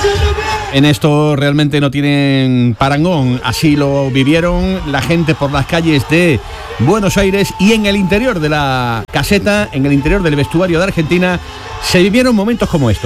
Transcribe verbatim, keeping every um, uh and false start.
En esto realmente no tienen parangón, así lo vivieron la gente por las calles de Buenos Aires y en el interior de la caseta, en el interior del vestuario de Argentina, se vivieron momentos como estos.